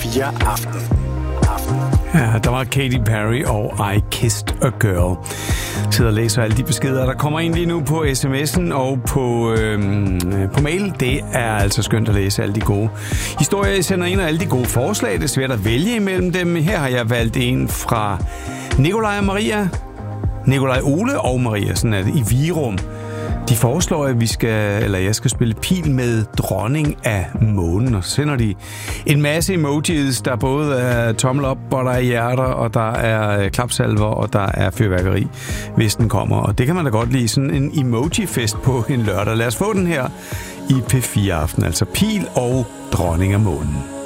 P4 Aften. Ja, der var Katy Perry og I Kissed a Girl. Jeg sidder og læser alle de beskeder, der kommer ind lige nu på sms'en og på mail. Det er altså skønt at læse alle de gode historier, jeg sender ind, og alle de gode forslag. Det er svært at vælge imellem dem. Her har jeg valgt en fra Nikolaj og Maria. Nikolaj, Ole og Maria, sådan er det, i Virum. De foreslår, at jeg skal spille pil med Dronning af Månen, og så sender de en masse emojis, der både er tommel op, og der er hjerter, og der er klapsalver, og der er fyrværkeri, hvis den kommer. Og det kan man da godt lide, sådan en emoji-fest på en lørdag. Lad os få den her i P4 Aften, altså pil og Dronning af Månen.